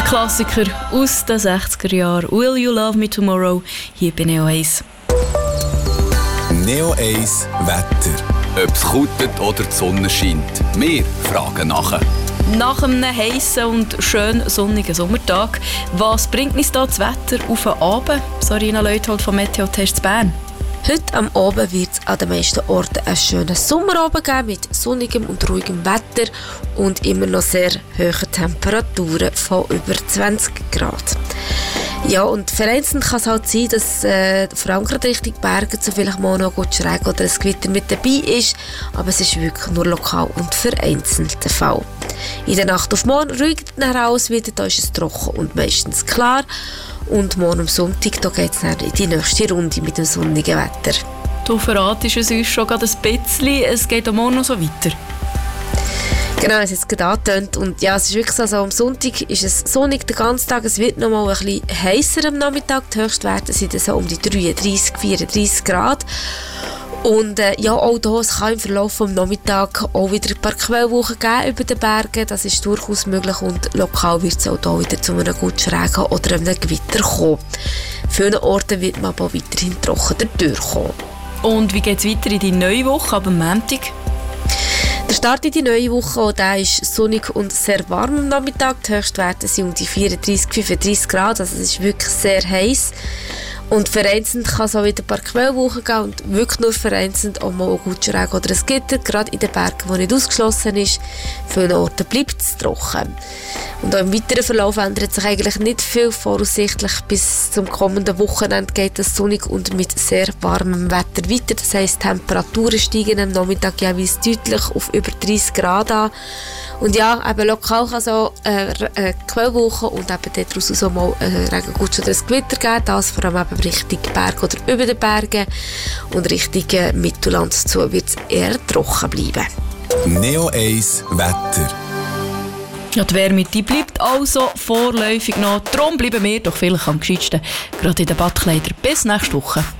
Klassiker aus den 60er Jahren. Will You Love Me Tomorrow? Hier bei Neo 1. Neo 1 Wetter. Ob es kutet oder die Sonne scheint. Wir fragen nachher. Nach einem heissen und schön sonnigen Sommertag, was bringt uns da das Wetter auf den Abend? Sarina Leuthold vom Meteotest Bern. Heute am Abend wird es an den meisten Orten einen schönen Sommerabend geben mit sonnigem und ruhigem Wetter und immer noch sehr hohen Temperaturen von über 20 Grad. Ja, und vereinzelt kann es halt sein, dass vor allem gerade Richtung Berge so vielleicht mal noch gut Schräg oder ein Gewitter mit dabei ist, aber es ist wirklich nur lokal und vereinzelt der Fall. In der Nacht auf morgen ruhigt es dann aus wieder, da ist es trocken und meistens klar. Und morgen am Sonntag geht es dann in die nächste Runde mit dem sonnigen Wetter. Du verratest es uns schon gerade ein bisschen, es geht am Morgen noch so weiter. Genau, es ist jetzt gerade angetönt. Und ja, es ist wirklich so, also am Sonntag ist es sonnig den ganzen Tag. Es wird noch mal ein bisschen heißer am Nachmittag. Die Höchstwerte sind so um die 33, 34 Grad. Und ja, auch hier, es kann im Verlauf des Nachmittags auch wieder ein paar Quellwolken geben über den Bergen. Das ist durchaus möglich und lokal wird es auch hier wieder zu einem guten Regen oder einem Gewitter kommen. An vielen Orten wird man aber weiterhin trocken durchkommen. Und wie geht es weiter in die neue Woche ab dem Montag? Der Start in die neue Woche der ist sonnig und sehr warm am Nachmittag. Die Höchstwerte sind um die 34, 35 Grad, also es ist wirklich sehr heiß. Und vereinzelt kann es auch wieder ein paar Quellwolken geben und wirklich nur vereinzelt auch mal ein guter Regen oder ein Gewitter, gerade in den Bergen, wo nicht ausgeschlossen ist. Vielen Orten bleibt es trocken. Und auch im weiteren Verlauf ändert sich eigentlich nicht viel. Voraussichtlich bis zum kommenden Wochenende geht es sonnig und mit sehr warmem Wetter weiter. Das heisst, die Temperaturen steigen am Nachmittag jeweils deutlich auf über 30 Grad an. Und ja, eben lokal kann es auch Quellwolken und eben daraus auch mal Regengutsch oder ein Gewitter geben. Das vor allem eben Richtung Berg oder über den Bergen. Und Richtung Mittelland zu wird es eher trocken bleiben. Neo 1 Wetter. Ja, die Wärme die bleibt also vorläufig noch. Darum bleiben wir doch vielleicht am gescheitsten. Gerade in den Badkleidern. Bis nächste Woche.